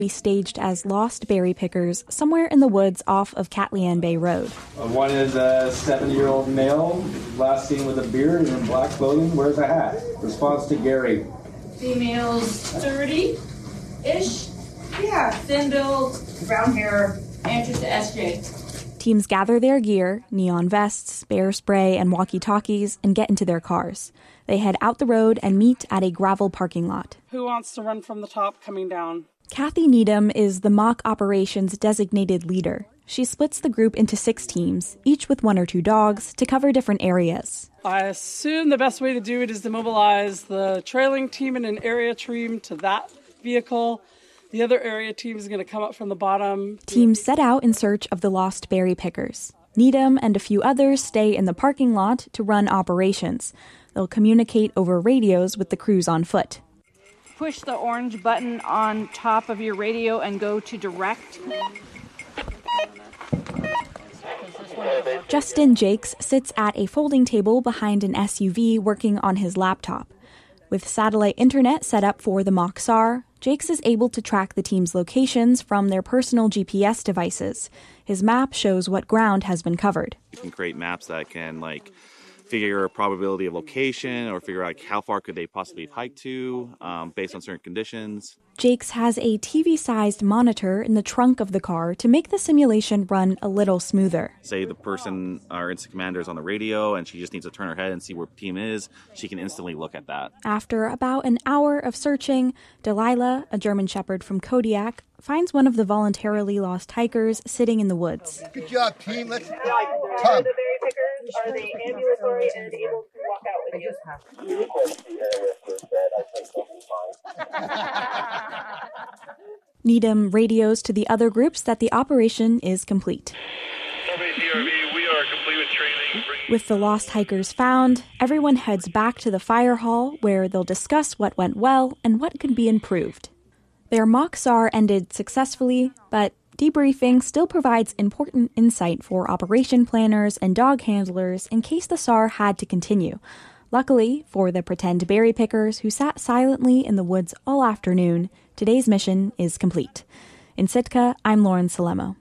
be staged as lost berry pickers somewhere in the woods off of Catlian Bay Road. One is a 70-year-old male, last seen with a beard and in black clothing, wears a hat. Response to Gary. Females 30-ish. Yeah, thin build, brown hair, answers to SJ. Teams gather their gear, neon vests, bear spray, and walkie-talkies, and get into their cars. They head out the road and meet at a gravel parking lot. Who wants to run from the top coming down? Kathy Needham is the mock operations designated leader. She splits the group into 6 teams, each with 1 or 2 dogs, to cover different areas. I assume the best way to do it is to mobilize the trailing team and an area team to that vehicle. The other area team is going to come up from the bottom. Teams set out in search of the lost berry pickers. Needham and a few others stay in the parking lot to run operations. They'll communicate over radios with the crews on foot. Push the orange button on top of your radio and go to direct. Justin Jakes sits at a folding table behind an SUV working on his laptop. With satellite internet set up for the mock SAR, Jakes is able to track the team's locations from their personal GPS devices. His map shows what ground has been covered. You can create maps that can figure a probability of location or figure out how far could they possibly have hiked to based on certain conditions. Jakes has a TV-sized monitor in the trunk of the car to make the simulation run a little smoother. Say the person, our instant commander, is on the radio and she just needs to turn her head and see where the team is. She can instantly look at that. After about an hour of searching, Delilah, a German Shepherd from Kodiak, finds one of the voluntarily lost hikers sitting in the woods. Good job, team. Let's come. Are they ambulatory and able to walk out with you? Needham radios to the other groups that the operation is complete. WTRV, we are complete with training. With the lost hikers found, everyone heads back to the fire hall where they'll discuss what went well and what could be improved. Their mock SAR ended successfully, but debriefing still provides important insight for operation planners and dog handlers in case the SAR had to continue. Luckily, for the pretend berry pickers who sat silently in the woods all afternoon, today's mission is complete. In Sitka, I'm Lauren Salemo.